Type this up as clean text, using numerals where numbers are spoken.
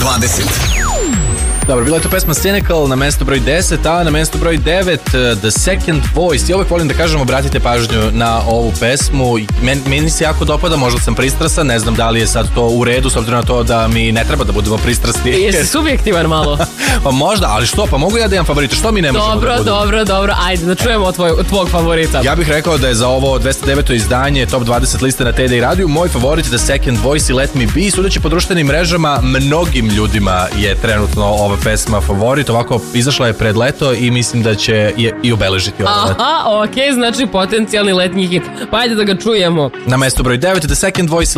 20. Dobro, bila je to pesma Cynical na mestu broj 10, a na mestu broj 9 The Second Voice. Ja uvek volim da kažem, obratite pažnju na ovu pesmu. Meni se jako dopada, možda sam pristrasan, ne znam da li je sad to u redu, s obzirom na to da mi ne treba da budemo pristrasni. Jesi subjektivan malo? Pa možda, ali što? Pa mogu ja da imam favorita, što mi ne možemo da budemo? Dobro, ajde da čujemo tvog favorita. Ja bih rekao da je za ovo 209. izdanje Top 20 liste na TD Radio moj favorit The Second Voice i Let Me Be. Sudeći po društvenim mrežama, mnogim ljudima je trenutno ova pesma favorit. Ovako, izašla je pred leto i mislim da će je i obeležiti ovo leto. Aha, okej, znači potencijalni letnji hit. Pa ajde da ga čujemo. Na mestu broj 9 The Second Voice